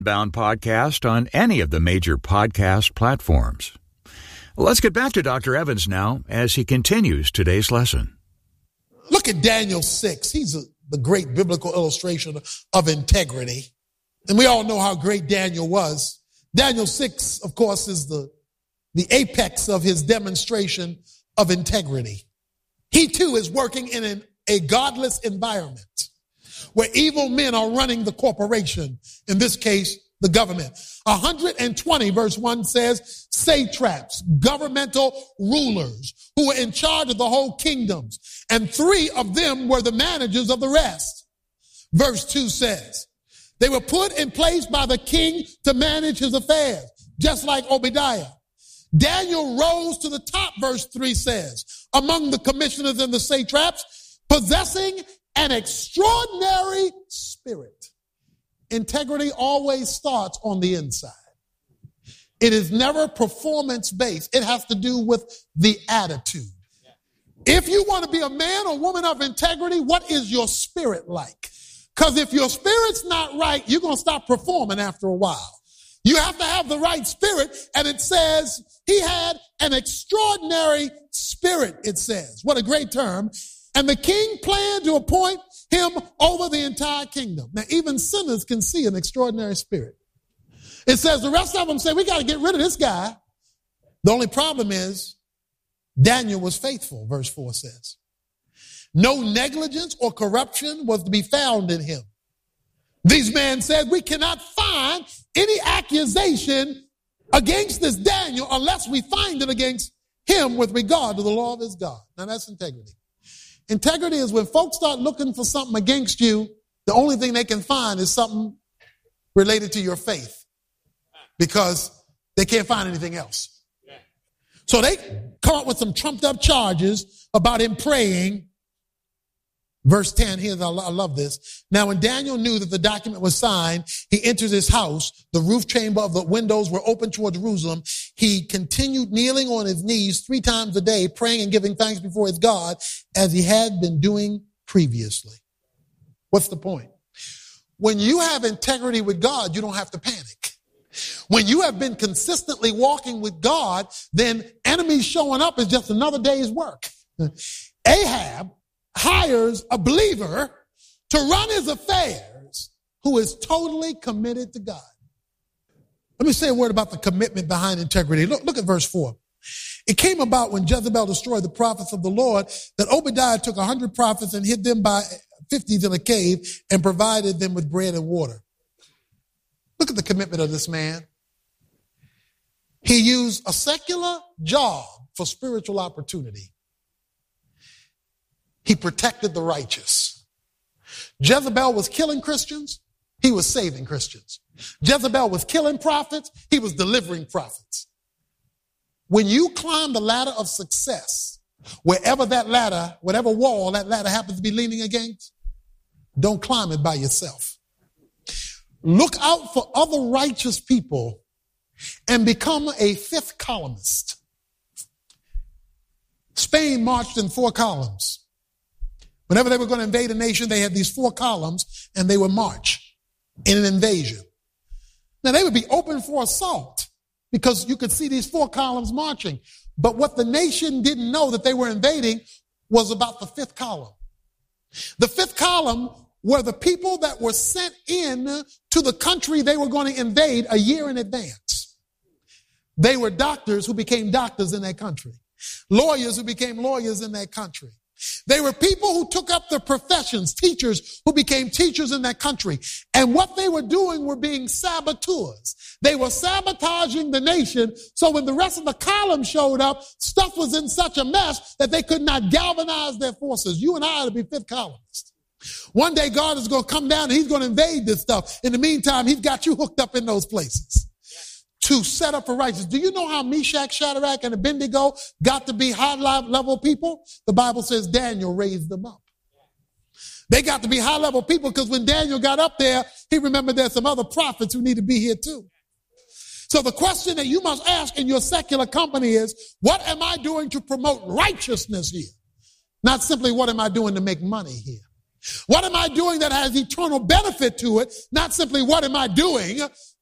Bound podcast on any of the major podcast platforms. Let's get back to Dr. Evans now as he continues today's lesson. Look at Daniel 6. He's the great biblical illustration of integrity. And we all know how great Daniel was. Daniel 6, of course, is the apex of his demonstration of integrity. He too is working in a godless environment where evil men are running the corporation, in this case, the government. 120 verse 1 says, satraps, governmental rulers who were in charge of the whole kingdoms, and 3 of them were the managers of the rest. Verse 2 says, they were put in place by the king to manage his affairs, just like Obadiah. Daniel rose to the top, verse 3 says, among the commissioners and the satraps, possessing an extraordinary spirit. Integrity always starts on the inside. It is never performance-based. It has to do with the attitude. If you want to be a man or woman of integrity, what is your spirit like? Because if your spirit's not right, you're going to stop performing after a while. You have to have the right spirit, and it says he had an extraordinary spirit, it says. What a great term. And the king planned to appoint him over the entire kingdom. Now, even sinners can see an extraordinary spirit. It says the rest of them say, we got to get rid of this guy. The only problem is Daniel was faithful, verse 4 says. No negligence or corruption was to be found in him. These men said, we cannot find any accusation against this Daniel unless we find it against him with regard to the law of his God. Now, that's integrity. Integrity is when folks start looking for something against you, the only thing they can find is something related to your faith because they can't find anything else. So they come up with some trumped up charges about him praying. Verse 10, here, I love this. Now, when Daniel knew that the document was signed, he entered his house. The roof chamber of the windows were open toward Jerusalem. He continued kneeling on his knees 3 times a day, praying and giving thanks before his God, as he had been doing previously. What's the point? When you have integrity with God, you don't have to panic. When you have been consistently walking with God, then enemies showing up is just another day's work. Ahab hires a believer to run his affairs who is totally committed to God. Let me say a word about the commitment behind integrity. Look at verse 4. It came about when Jezebel destroyed the prophets of the Lord that Obadiah took 100 prophets and hid them by 50s in a cave and provided them with bread and water. Look at the commitment of this man. He used a secular job for spiritual opportunity. He protected the righteous. Jezebel was killing Christians. He was saving Christians. Jezebel was killing prophets. He was delivering prophets. When you climb the ladder of success, wherever that ladder, whatever wall that ladder happens to be leaning against, don't climb it by yourself. Look out for other righteous people and become a 5th columnist. Spain marched in 4 columns. Whenever they were going to invade a nation, they had these 4 columns and they would march in an invasion. Now they would be open for assault because you could see these 4 columns marching. But what the nation didn't know that they were invading was about the 5th column. The 5th column were the people that were sent in to the country they were going to invade a year in advance. They were doctors who became doctors in that country. Lawyers who became lawyers in that country. They were people who took up their professions, teachers who became teachers in that country. And what they were doing were being saboteurs. They were sabotaging the nation. So when the rest of the column showed up, stuff was in such a mess that they could not galvanize their forces. You and I ought to be 5th columnists. One day God is going to come down and he's going to invade this stuff. In the meantime, he's got you hooked up in those places to set up for righteousness. Do you know how Meshach, Shadrach, and Abednego got to be high-level people? The Bible says Daniel raised them up. They got to be high-level people because when Daniel got up there, he remembered there's some other prophets who need to be here too. So the question that you must ask in your secular company is, what am I doing to promote righteousness here? Not simply what am I doing to make money here? What am I doing that has eternal benefit to it? Not simply what am I doing,